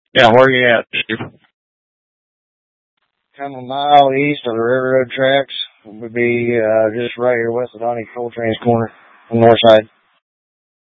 Yeah, where you at, Steve? Come a mile east of the railroad tracks would be just right here west of Donnie Coltrane's corner on the north side.